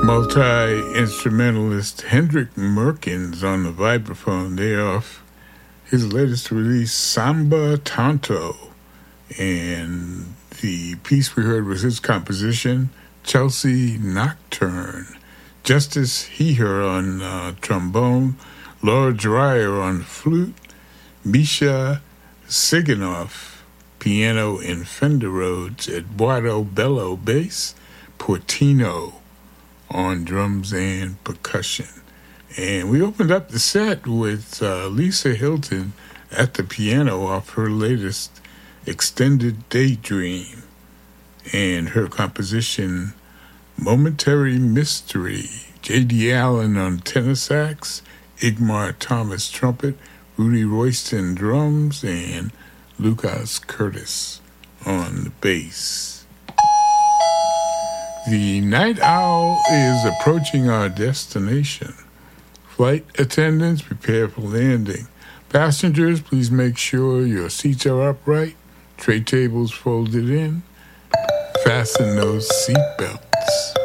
Multi-instrumentalist Hendrik Merkins on the vibraphone there off his latest release, Samba Tanto. And the piece we heard was his composition, Chelsea Nocturne. Justice Heher on trombone, Laura Dreyer on flute, Misha Siganoff, piano and Fender Rhodes, Eduardo Bello bass, Portino on drums and percussion. And we opened up the set with Lisa Hilton at the piano off her latest Extended Daydream and her composition Momentary Mystery. J.D. Allen on tenor sax, Igmar Thomas trumpet, Rudy Royston drums, and Lucas Curtis on the bass. The Night Owl is approaching our destination. Flight attendants, prepare for landing. Passengers, please make sure your seats are upright, tray tables folded in. Fasten those seatbelts.